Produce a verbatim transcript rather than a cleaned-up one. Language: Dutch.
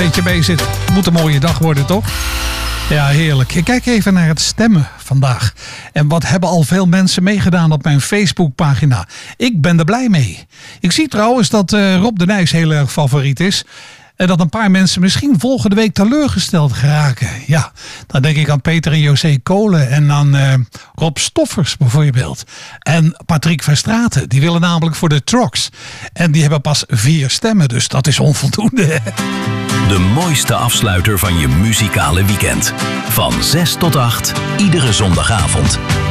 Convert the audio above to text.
beetje mee zit. Het moet een mooie dag worden, toch? Ja, heerlijk. Ik kijk even naar het stemmen vandaag. En wat hebben al veel mensen meegedaan op mijn Facebookpagina. Ik ben er blij mee. Ik zie trouwens dat uh, Rob de Nijs heel erg favoriet is. En dat een paar mensen misschien volgende week teleurgesteld geraken. Ja, dan denk ik aan Peter en José Kolen en aan uh, Rob Stoffers bijvoorbeeld. En Patrick Verstraeten, die willen namelijk voor de Trox. En die hebben pas vier stemmen, dus dat is onvoldoende. De mooiste afsluiter van je muzikale weekend. Van zes tot acht, iedere zondagavond.